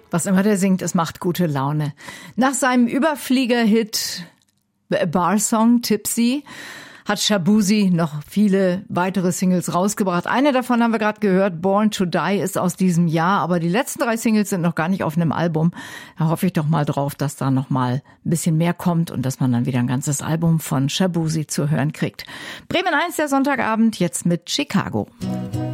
Was immer der singt, es macht gute Laune. Nach seinem Überflieger-Hit Bar Song Tipsy hat Shaboozey noch viele weitere Singles rausgebracht. Eine davon haben wir gerade gehört, Born to Die ist aus diesem Jahr, aber die letzten 3 Singles sind noch gar nicht auf einem Album. Da hoffe ich doch mal drauf, dass da noch mal ein bisschen mehr kommt und dass man dann wieder ein ganzes Album von Shaboozey zu hören kriegt. Bremen 1, der Sonntagabend, jetzt mit Chicago.